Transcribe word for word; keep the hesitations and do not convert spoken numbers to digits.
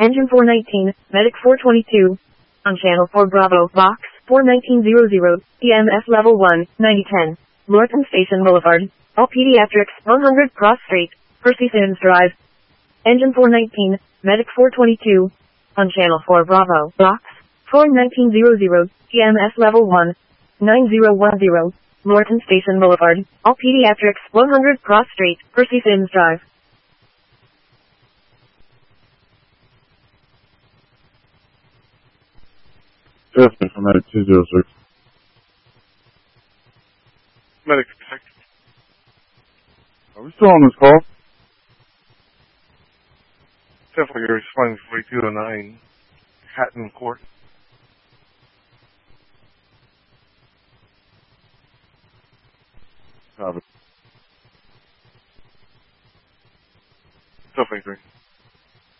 Engine four nineteen, Medic four twenty-two. On Channel four Bravo, Box four nineteen hundred, E M S Level one, ninety ten. Lorton Station Boulevard, All Pediatrics, one hundred Cross Street, Percy Sims Drive. Engine four nineteen, Medic four twenty-two. On Channel four Bravo, Box four nineteen hundred, E M S Level one, nine zero one zero. Lorton Station Boulevard, All Pediatrics, one hundred Cross Street, Percy Sims Drive. Justin from Medic two zero six. Medic detected. Are we still on this call? Definitely you're responding to forty-two oh nine Hatton Court. Copy. Definitely three.